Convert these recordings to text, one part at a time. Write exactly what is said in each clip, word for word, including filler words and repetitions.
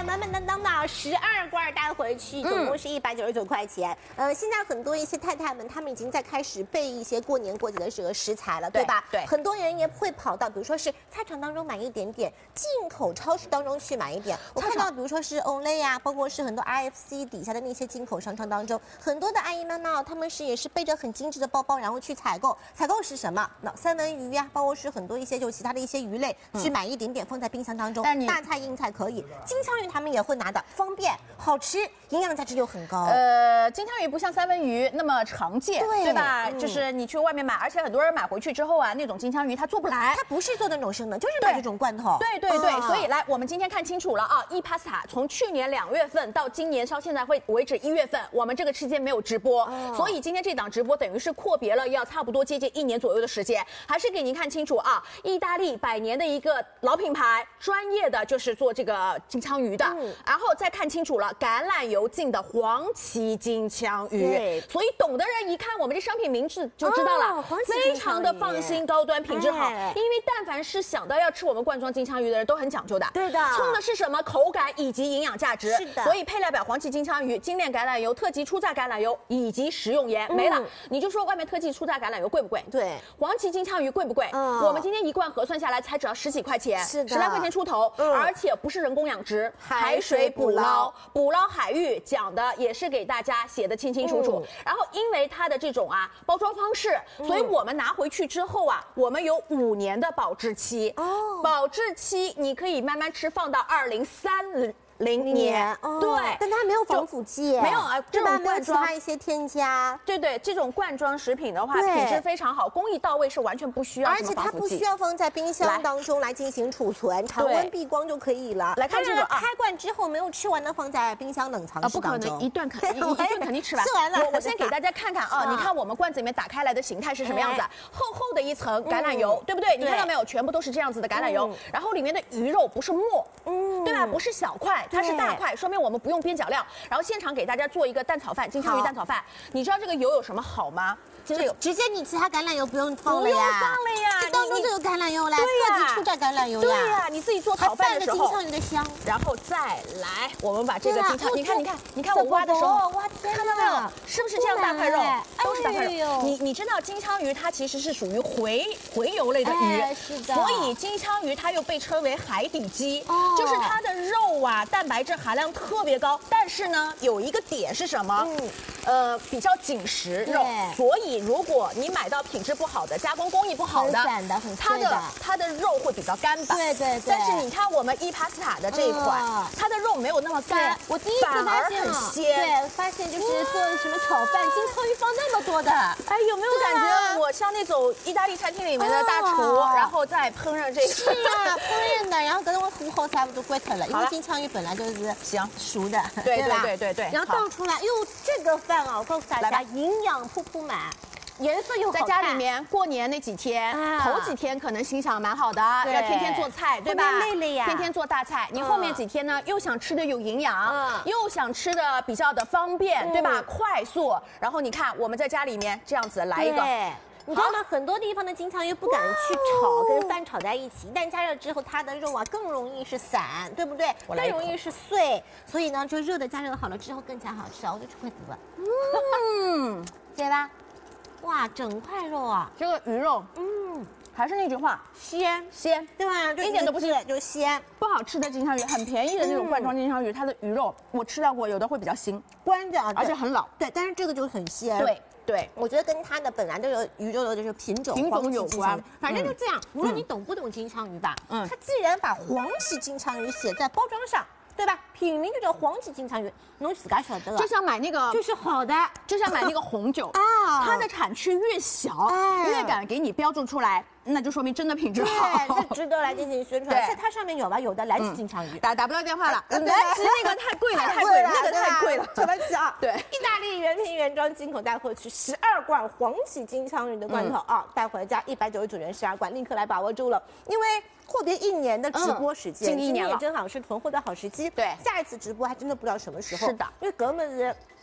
满满当当的十二罐带回去，总共是一百九十九块钱。嗯、呃，现在很多一些太太们，她们已经在开始备一些过年过节的这个食材了，对吧？ 对， 很多人也会跑到，比如说是菜场当中买一点点，进口超市当中去买一点。我看到，比如说是 Olay 啊，包括是很多 I F C 底下的那些进口商场当中，很多的阿姨妈妈，她们是也是背着很精致的包包，然后去采购。采购是什么？那三文鱼呀、啊，包括是很多一些就其他的一些鱼类，嗯、去买一点点放在冰箱当中。大菜硬菜可以，金枪鱼他们也会拿的，方便好吃，营养价值又很高。 呃，金枪鱼不像三文鱼那么常见， 对, 对吧？ 嗯、 就是你去外面买，而且很多人买回去之后啊，那种金枪鱼它做不来， 它不是做那种生的，就是买这种罐头。 对对 对, 对、哦，所以来，我们今天看清楚了啊 ，ePasta 从去年两月份到今年到现在会为止一月份，我们这个期间没有直播，哦、所以今天这档直播等于是阔别了要差不多接近一年左右的时间，还是给您看清楚啊，意大利百年的一个老品牌，专业的就是做这个金枪鱼的，嗯、然后再看清楚了橄榄油浸的黄鳍金枪鱼，所以懂的人一看我们这商品名字就知道了，哦、非常的放心，高端，品质好。哎、因为但凡是想到要吃我们罐装金枪鱼的人都很讲究的， 对的， 冲的是什么口感以及营养价值， 是的。 所以配料表黄鳍金枪鱼、精炼橄榄油、特级初榨橄榄油以及食用盐、嗯、没了，你就说外面特级初榨橄榄油贵不贵？ 对， 黄鳍金枪鱼贵不贵？嗯，我们今天一罐核算下来才只要十几块钱， 是的， 十来块钱出头，嗯、而且不是人工养殖，海水捕捞，捕捞海域讲的也是给大家写的清清楚楚。嗯、然后因为它的这种啊包装方式，所以我们拿回去之后啊，我们有五年的保质期。哦，保质期你可以慢慢吃，放到二零三零年， 哦、 对， 但它没有防腐剂， 没有啊，这种罐装它一些添加， 对对，这种罐装食品的话，品质非常好，工艺到位，是完全不需要什么防腐剂， 而且它不需要放在冰箱当中来进行储存，常温闭光就可以了。 来看这个， 开罐之后没有吃完的放在冰箱冷藏室当中， 不可能，一顿肯一一顿肯定吃完。 吃完了， 我我先给大家看看啊，你看我们罐子里面打开来的形态是什么样子？厚厚的一层橄榄油，对不对？你看到没有？全部都是这样子的橄榄油，然后里面的鱼肉不是沫，嗯，对吧？不是小块，它是大块，说明我们不用边角料。然后现场给大家做一个蛋炒饭，金枪鱼蛋炒饭。你知道这个油有什么好吗？ 这个直接你其他橄榄油不用放了呀， 不用放了呀， 这当中就有橄榄油啦，特级初榨橄榄油呀， 对呀，你自己做炒饭的时候， 金枪鱼的香。 然后再来，我们把这个金枪，你看，你看，你看我挖的时候， 哇， 看到没有？是不是这样大块肉？都是大块肉。你你知道金枪鱼它其实是属于回回游类的鱼， 是的。 所以金枪鱼它又被称为海底鸡，就是它的肉啊，蛋白质含量特别高。但是呢，有一个点是什么？嗯，呃，比较紧实肉，所以如果你买到品质不好的、加工工艺不好的，它的它的肉会比较干巴。 对对对。 但是你看我们ePasta的这一款，它的肉没有那么干， 我第一次发现， 很鲜。 对，发现就是做什么炒饭，金枪鱼放那么多的， 哎，有没有感觉我像那种意大利餐厅里面的大厨，然后再烹饪这个？ 是啊，烹饪的，然后跟我糊好差不多关掉了，因为金枪鱼本来就是行熟的， 对对对对对。 然后倒出来，哟，这个饭啊，我告诉大家，营养铺铺满。颜色又在家里面过年那几天，啊、头几天可能心想蛮好的，要天天做菜，对吧？ 累累呀， 天天做大菜。你后面几天呢，又想吃的有营养，嗯、又想吃的比较的方便，嗯、对吧？快速。然后你看我们在家里面这样子来一个。 你知道吗？很多地方的金枪鱼不敢去炒，跟饭炒在一起，一旦加热之后，它的肉啊更容易是散，对不对？更容易是碎，所以呢，就热的加热好了之后更加好吃啊！我就吃筷子了，嗯，对吧？哇，整块肉啊， 这个鱼肉，嗯，还是那句话， 鲜鲜， 对吧？ 一点都不腥， 就鲜。 不好吃的金枪鱼，很便宜的那种罐装金枪鱼，它的鱼肉我吃到过，有的会比较腥， 关着， 而且很老。 对，但是这个就很鲜。 对。对， 我觉得跟它的本来的鱼肉的这个品种、 品种有关， 反正就这样。无论你懂不懂金枪鱼吧，嗯，它既然把黄鳍金枪鱼写在包装上，对吧？品名就叫黄鳍金枪鱼，侬自家晓得就像买那个， 就是好的， 就像买那个红酒啊，它的产区越小，越敢给你标注出来。那就说明真的品质好， 这值得来进行宣传。在它上面有吧？有的蓝鳍金枪鱼， 打打不到电话了。蓝鳍那个太贵了，太贵了，那个太贵了， 对不起啊。 对， 意大利原瓶原装进口带回去十二罐黄鳍金枪鱼的罐头啊，带回家一百九十九元十二罐，立刻来把握住了，因为阔别一年的直播时间， 近一年了， 正好是囤货的好时机。 对， 下一次直播还真的不知道什么时候。 是的， 因为根本是。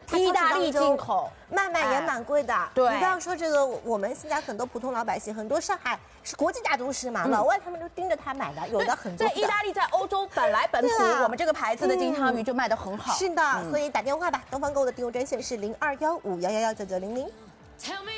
意大利进口， 卖卖也蛮贵的。 对， 你不要说这个，我们新加很多普通老百姓，很多上海是国际大都市嘛，老外他们都盯着它买的，有的很多。 在意大利，在欧洲本来本土我们这个牌子的金枪鱼就卖得很好。 是的，所以打电话吧，东方购物的订购专线是零二幺五幺幺幺九九零零。